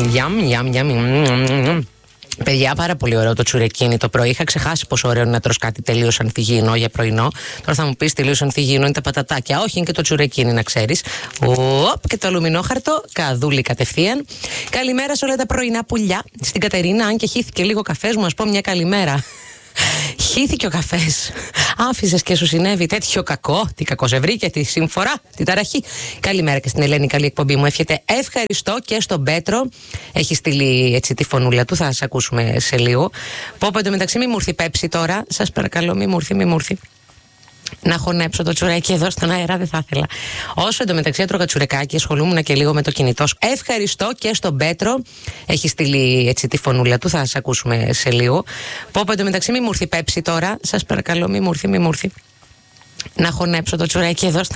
Παιδιά, πάρα πολύ ωραίο το τσουρεκίνι το πρωί. Είχα ξεχάσει πόσο ωραίο είναι να τρως κάτι τελείως ανθυγιεινό για πρωινό. Τώρα θα μου πεις τελείως ανθυγιεινό είναι τα πατατάκια. Όχι, είναι και το τσουρεκίνι, να ξέρεις. Και το αλουμινόχαρτο, καδούλι κατευθείαν. Καλημέρα σε όλα τα πρωινά πουλιά. Στην Κατερίνα, αν και χύθηκε λίγο καφές μου, ας πω μια καλημέρα. Χύθηκε ο καφές. Άφησες και σου συνέβη τέτοιο κακό. Τι κακό σε βρήκε, τι συμφορά, τι ταραχή. Καλημέρα και στην Ελένη, καλή εκπομπή μου εύχεται. Ευχαριστώ και στον Πέτρο. Έχει στείλει έτσι τη φωνούλα του, θα σας ακούσουμε σε λίγο. Πω εντωμεταξύ, μη μου έρθει πέψη τώρα. Σας παρακαλώ, μη μου έρθει. Να χωνέψω το τσουρέκι εδώ στον αέρα, δεν θα ήθελα. Όσο εντωμεταξύ έτρωγα τσουρεκάκι, ασχολούμουν και λίγο με το κινητό. Ευχαριστώ και στον Πέτρο. Έχει στείλει έτσι τη φωνούλα του, θα σας ακούσουμε σε λίγο. Πω εντωμεταξύ, μη μου έρθει πέψη τώρα. Σας παρακαλώ, μη μου έρθει. Να χωνέψω το τσουρέκι εδώ στον